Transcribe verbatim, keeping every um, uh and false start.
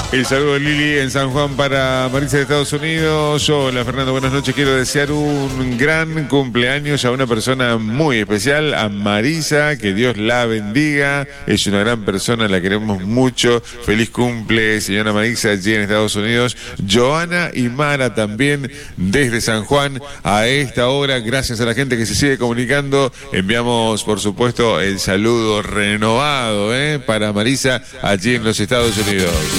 El saludo de Lili en San Juan para Marisa de Estados Unidos. Hola Fernando, buenas noches. Quiero desear un gran cumpleaños a una persona muy especial, a Marisa, que Dios la bendiga. Es una gran persona, la queremos mucho. Feliz cumple, señora Marisa, allí en Estados Unidos. Joana y Mara también desde San Juan a esta hora. Gracias a la gente que se sigue comunicando. Enviamos, por supuesto, el saludo renovado ¿eh? para Marisa allí en los Estados Unidos.